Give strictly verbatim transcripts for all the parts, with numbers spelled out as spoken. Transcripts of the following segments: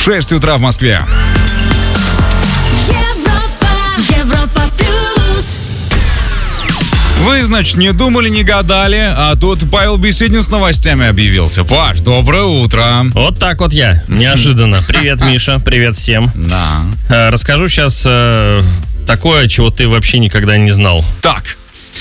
шесть утра в Москве. Европа, Европа плюс. Вы, значит, не думали, не гадали, а тут Павел Беседин с новостями объявился. Паш, доброе утро. Вот так вот я, неожиданно. Привет, Миша, привет всем. Да. Э, Расскажу сейчас э, такое, чего ты вообще никогда не знал. Так.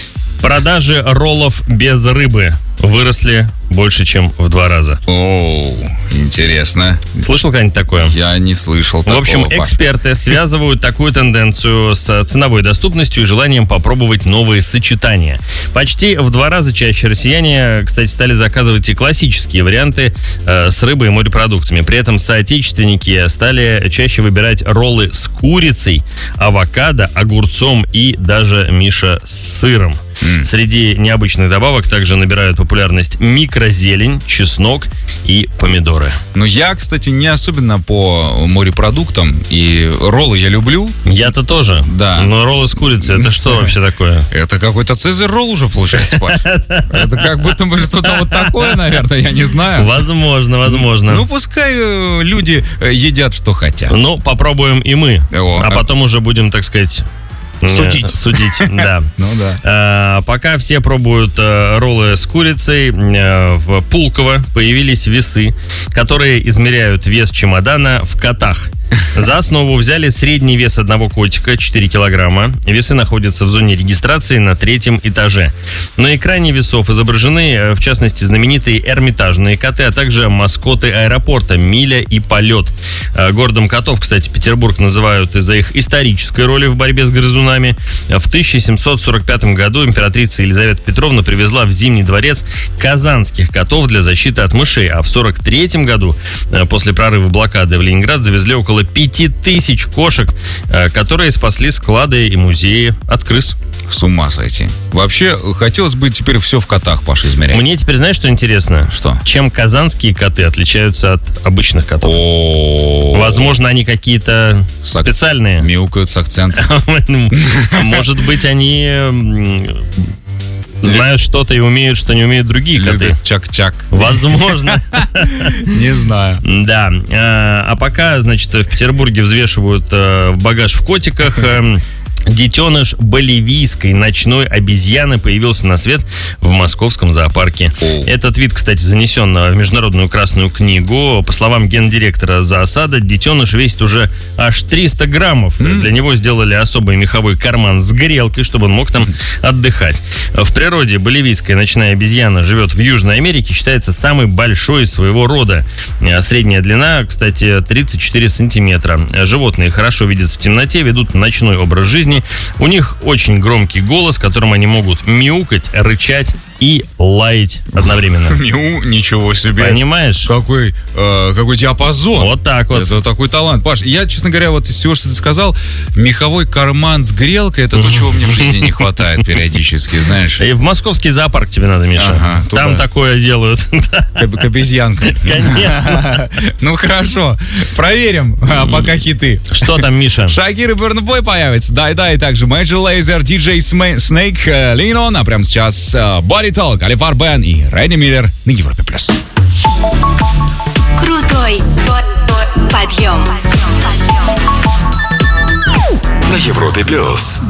Продажи роллов без рыбы выросли больше, чем в два раза. О, интересно. Слышал когда-нибудь такое? Я не слышал такого. В общем, Паш. эксперты связывают такую тенденцию с ценовой доступностью и желанием попробовать новые сочетания. Почти в два раза чаще россияне, кстати, стали заказывать и классические варианты э, с рыбой и морепродуктами. При этом соотечественники стали чаще выбирать роллы с курицей, авокадо, огурцом и даже, Миша, с сыром. Mm. Среди необычных добавок также набирают популярность микрозелень, чеснок и помидоры. Ну, я, кстати, не особенно по морепродуктам, и роллы я люблю. Я-то тоже. Да. Но роллы с курицей, это что вообще такое? Это какой-то цезарь-ролл уже получается, Паш. Это как будто бы что-то вот такое, наверное, я не знаю. Возможно, возможно. Ну, пускай э, люди э, едят, что хотят. Ну, попробуем и мы. О, а а- потом уже будем, так сказать... э, Судить. Судить, да. Ну да. А, пока все пробуют э, роллы с курицей, э, в Пулково появились весы, которые измеряют вес чемодана в котах. За основу взяли средний вес одного котика, четыре килограмма. Весы находятся в зоне регистрации на третьем этаже. На экране весов изображены, э, в частности, знаменитые эрмитажные коты, а также маскоты аэропорта «Миля» и «Полет». Э, Городом котов, кстати, Петербург называют из-за их исторической роли в борьбе с грызунами. В тысяча семьсот сорок пятом году императрица Елизавета Петровна привезла в Зимний дворец казанских котов для защиты от мышей, а в сорок третьем году, э, после прорыва блокады в Ленинград, завезли около пяти тысяч кошек, э, которые спасли склады и музеи от крыс. С ума сойти. Вообще, хотелось бы теперь все в котах, Паша, измерять. Мне теперь знаешь, что интересно? Что? Чем казанские коты отличаются от обычных котов? О, Возможно, они какие-то С ак- специальные. мяукают с акцентом. Может быть, они м, знают что-то и умеют, что не умеют другие коты. Любят чак-чак. Возможно. Не знаю. Да. А а пока, значит, в Петербурге взвешивают э, багаж в котиках. э, Детеныш боливийской ночной обезьяны появился на свет в московском зоопарке. О. Этот вид, кстати, занесен в Международную красную книгу. По словам гендиректора зоосада, детеныш весит уже аж триста граммов. Для него сделали особый меховой карман с грелкой, чтобы он мог там отдыхать. В природе боливийская ночная обезьяна живет в Южной Америке, считается самой большой из своего рода. А Средняя длина, кстати, тридцать четыре сантиметра. Животные хорошо видят в темноте, ведут ночной образ жизни. У них очень громкий голос, которым они могут мяукать, рычать и лаять одновременно. Мю, ничего себе. Понимаешь? Какой, э, какой диапазон. Вот так вот. Это такой талант. Паш, я, честно говоря, вот из всего, что ты сказал, меховой карман с грелкой, это то, чего мне в жизни не хватает периодически, знаешь. И в московский зоопарк тебе надо, Миша. Ага, туда. Там такое делают. К, к обезьянкам. Конечно. Ну хорошо, проверим, а пока хиты. Что там, Миша? Шакир и Burna Boy появится. Да-да, и также Major Lazer, диджей Snake, э, Lean On, а прямо сейчас э, Body Talk, Алифар Бен и Рэдди Миллер на Европе+. Плюс. Крутой подъем. На Европе плюс.